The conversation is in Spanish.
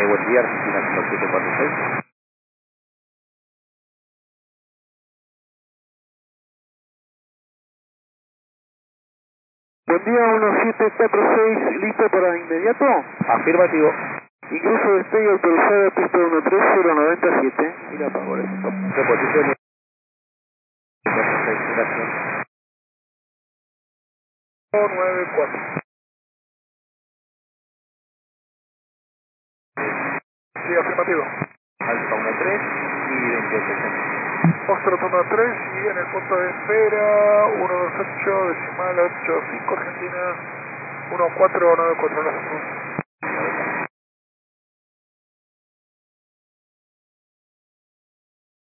buen día, Argentina 5746. Buen día, 1746, ¿listo para inmediato? Afirmativo. Ingreso de estrella autorizada, pista 13097. Mira, para ahora. Reposición. Gracias. 94. Sí, afirmativo. Alfa 13 y 2880. Foxtrot 13 y en el punto de espera 128, decimal 85, Argentina 1494,